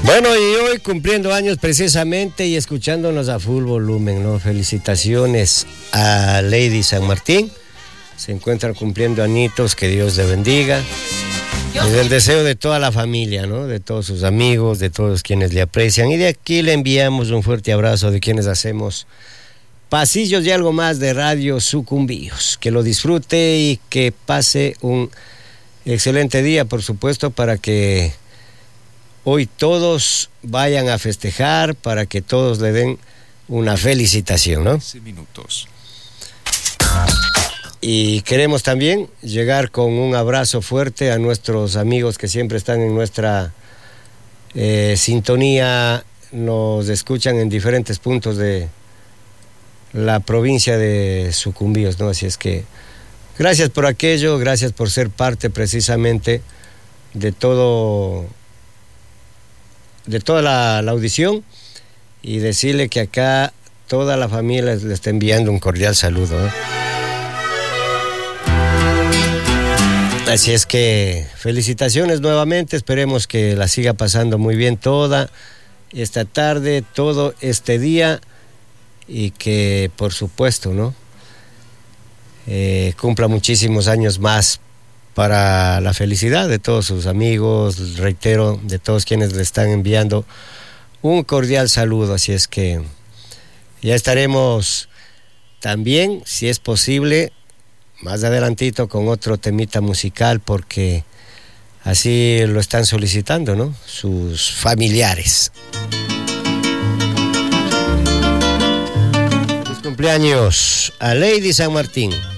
Bueno, y hoy cumpliendo años precisamente y escuchándonos a full volumen, ¿no? Felicitaciones a Lady San Martín. Se encuentran cumpliendo añitos, que Dios le bendiga. Es el deseo de toda la familia, ¿no? De todos sus amigos, de todos quienes le aprecian. Y de aquí le enviamos un fuerte abrazo de quienes hacemos pasillos y algo más de Radio Sucumbíos. Que lo disfrute y que pase un excelente día, por supuesto, para que hoy todos vayan a festejar, para que todos le den una felicitación, ¿no? 15 minutos. Y queremos también llegar con un abrazo fuerte a nuestros amigos que siempre están en nuestra sintonía, nos escuchan en diferentes puntos de la provincia de Sucumbíos, ¿no? Así es que gracias por aquello, gracias por ser parte precisamente de toda la audición, y decirle que acá toda la familia le está enviando un cordial saludo, ¿no? Así es que felicitaciones nuevamente, esperemos que la siga pasando muy bien toda esta tarde, todo este día, y que por supuesto, ¿no? Cumpla muchísimos años más para la felicidad de todos sus amigos, reitero, de todos quienes le están enviando un cordial saludo. Así es que ya estaremos también, si es posible, más adelantito con otro temita musical, porque así lo están solicitando, ¿no? Sus familiares. Cumpleaños a Lady San Martín.